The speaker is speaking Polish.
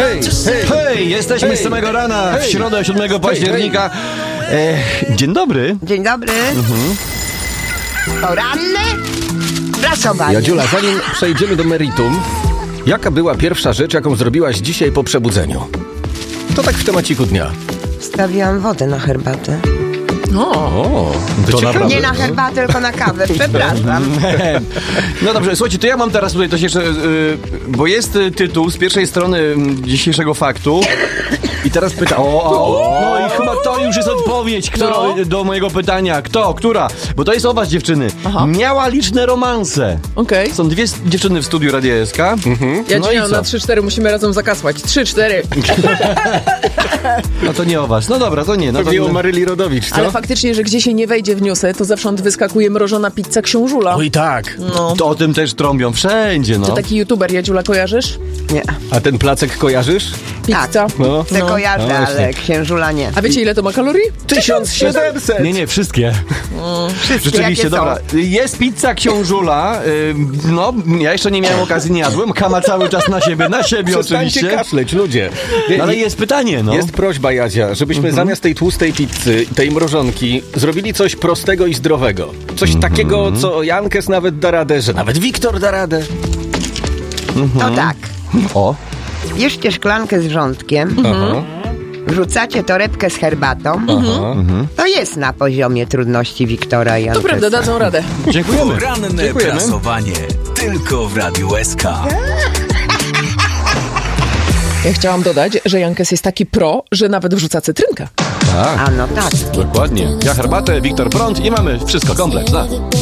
Hej, jesteśmy z samego rana, w środę 7 października. Dzień dobry. Dzień dobry. Poranne prasowanie. Jadziula, zanim przejdziemy do meritum, jaka była pierwsza rzecz, jaką zrobiłaś dzisiaj po przebudzeniu? To tak w temaciku dnia. Stawiłam wodę na herbatę. To naprawdę. Nie na herbatę, tylko na kawę. Przepraszam. No dobrze, słuchajcie, to ja mam teraz tutaj coś jeszcze, bo jest tytuł z pierwszej strony dzisiejszego faktu. I teraz pyta, no i chyba to już jest odpowiedź do mojego pytania. Która? Bo to jest o was, dziewczyny. Miała liczne romanse. Okej. Są dwie dziewczyny w studiu Radia SK. Ja No i dzisiaj co? na 3-4 musimy razem zakasłać. 3-4. No to nie o was. No dobra, to nie. No Pewnie o Maryli Rodowicz, co? Ale faktycznie, że gdzie się nie wejdzie w newsy, to zewsząd wyskakuje mrożona pizza Książula. Oj tak. No. To o tym też trąbią wszędzie, no. To taki youtuber, Jadziula, kojarzysz? Nie. A ten placek kojarzysz? Pizza. No. Te kojarzę, No właśnie. ale księżula nie. A wiecie, ile to ma kalorii? 1700! Nie, wszystkie. Wszystkie Rzeczywiście, jakie dobra. są. Jest pizza Książula. No, ja jeszcze nie miałem okazji, nie jadłem. Kama cały czas na siebie Przestańcie oczywiście. kaszleć, ludzie. No, ale jest pytanie, no. Jest prośba, Jadzia, żebyśmy zamiast tej tłustej pizzy, tej mrożonki, zrobili coś prostego i zdrowego. Coś takiego, co Jankes nawet da radę, że nawet Wiktor da radę. To tak. O. Bierzcie szklankę z wrzątkiem, wrzucacie torebkę z herbatą. To jest na poziomie trudności Wiktora i To Jankesa. prawda, dadzą radę. Dziękujemy. Poranne prasowanie tylko w Radiu SK. Ja chciałam dodać, że Jankes jest taki pro, że nawet wrzuca cytrynkę. Tak, A no tak. dokładnie. Ja herbatę, Wiktor prąd i mamy wszystko, komplet, tak.